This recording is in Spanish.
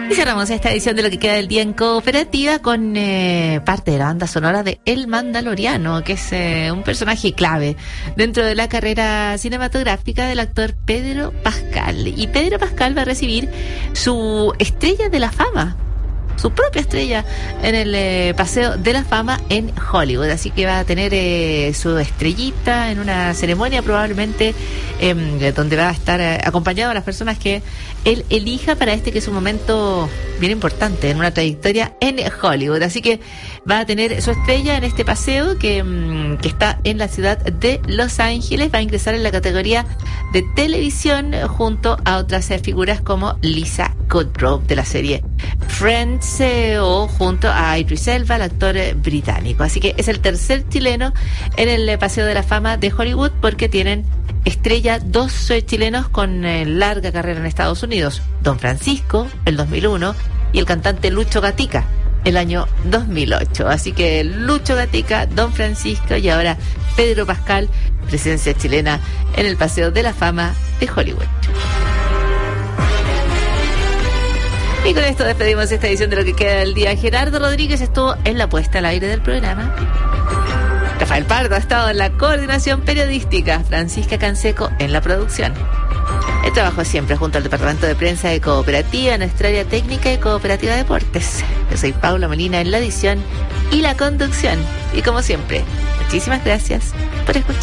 Y cerramos esta edición de Lo que queda del día en Cooperativa con parte de la banda sonora de El Mandaloriano, que es un personaje clave dentro de la carrera cinematográfica del actor Pedro Pascal. Y Pedro Pascal va a recibir su estrella de la fama, su propia estrella en el Paseo de la Fama en Hollywood. Así que va a tener su estrellita en una ceremonia probablemente donde va a estar acompañado a las personas que él elija para que es un momento bien importante en una trayectoria en Hollywood. Así que va a tener su estrella en este paseo que está en la ciudad de Los Ángeles. Va a ingresar en la categoría de televisión junto a otras figuras como Lisa Kudrow de la serie Friends o junto a Idris Elba, el actor británico. Así que es el tercer chileno en el Paseo de la Fama de Hollywood, porque tienen estrella dos chilenos con larga carrera en Estados Unidos: Don Francisco, el 2001, y el cantante Lucho Gatica, el año 2008. Así que Lucho Gatica, Don Francisco y ahora Pedro Pascal, presencia chilena en el Paseo de la Fama de Hollywood. Y con esto despedimos esta edición de Lo que queda del día. Gerardo Rodríguez estuvo en la puesta al aire del programa. Rafael Pardo ha estado en la coordinación periodística. Francisca Canseco en la producción. El trabajo siempre junto al Departamento de Prensa de Cooperativa, nuestra área técnica y Cooperativa Deportes. Yo soy Paula Molina en la edición y la conducción. Y como siempre, muchísimas gracias por escuchar.